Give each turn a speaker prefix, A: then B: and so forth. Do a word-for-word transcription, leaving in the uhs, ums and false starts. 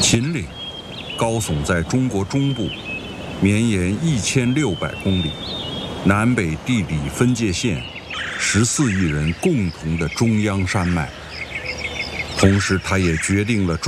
A: 秦岭高耸在中国中部，绵延一千六百公里，南北地理分界线，十四亿人共同的中央山脉。同时，它也决定了